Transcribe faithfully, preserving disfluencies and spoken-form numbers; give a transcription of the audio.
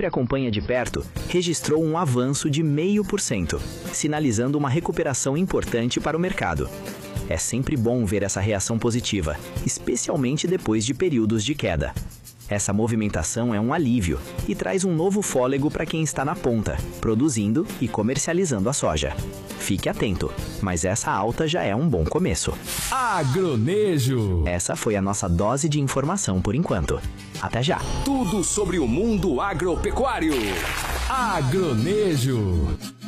sempre acompanha de perto, registrou um avanço de zero vírgula cinco por cento, sinalizando uma recuperação importante para o mercado. É sempre bom ver essa reação positiva, especialmente depois de períodos de queda. Essa movimentação é um alívio e traz um novo fôlego para quem está na ponta, produzindo e comercializando a soja. Fique atento, mas essa alta já é um bom começo. Agronejo! Essa foi a nossa dose de informação por enquanto. Até já! Tudo sobre o mundo agropecuário. Agronejo!